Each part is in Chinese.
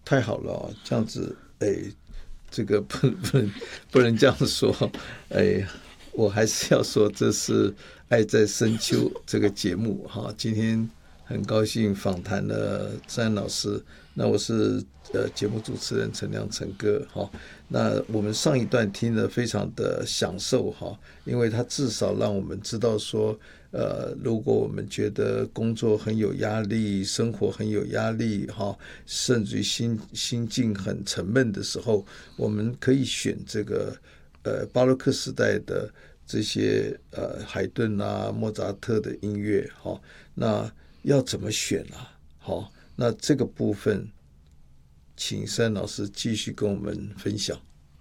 太好了哦，这样子，这个不能这样说，我还是要说这是爱在深秋这个节目哈。今天很高兴访谈了郑安老师，那我是节目主持人陈亮陈哥哈。那我们上一段听得非常的享受哈，因为他至少让我们知道说，如果我们觉得工作很有压力，生活很有压力哈，甚至于心境很沉闷的时候，我们可以选这个巴洛克时代的这些海顿啊、莫扎特的音乐哈。那要怎么选啊？好，那这个部分，请山老师继续跟我们分享。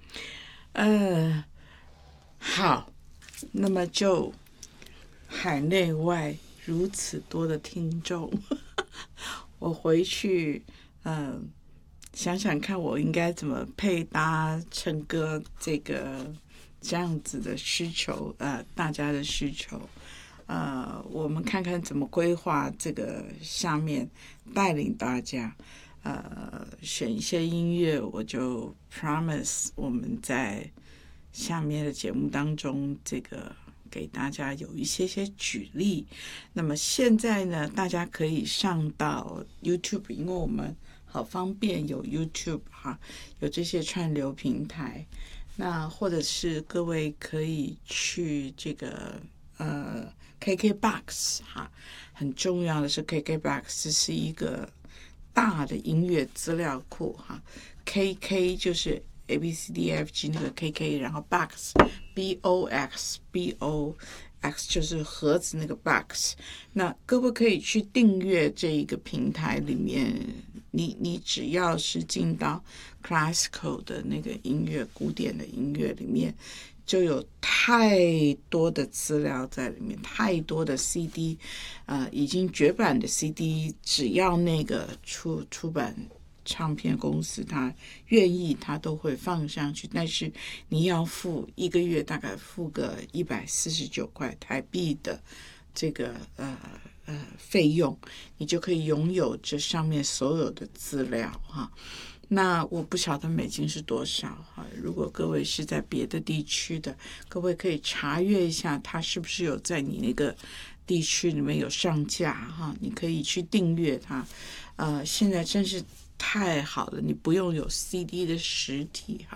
好，那么就海内外如此多的听众，我回去想想看，我应该怎么配搭陈哥这样子的需求，大家的需求。我们看看怎么规划这个下面带领大家，选一些音乐，我就 promise 我们在下面的节目当中，这个给大家有一些举例。那么现在呢，大家可以上到 YouTube， 因为我们好方便有 YouTube 哈，有这些串流平台。那或者是各位可以去这个KKBOX 哈，很重要的是 KKBOX 是一个大的音乐资料库哈。KK 就是 ABCDFG 那个 KK， 然后 Box BOX 就是盒子那个 box。那各位可以去订阅这一个平台里面，你只要是进到 classical 的那个音乐，古典的音乐里面，就有太多的资料在里面，太多的 CD， 已经绝版的 CD， 只要那个出版唱片公司他愿意，他都会放上去，但是你要付一个月大概付个149块台币的这个费用，你就可以拥有这上面所有的资料哈。那我不晓得美金是多少哈，如果各位是在别的地区的，各位可以查阅一下，它是不是有在你那个地区里面有上架哈，你可以去订阅它。现在真是太好了，你不用有 CD 的实体哈。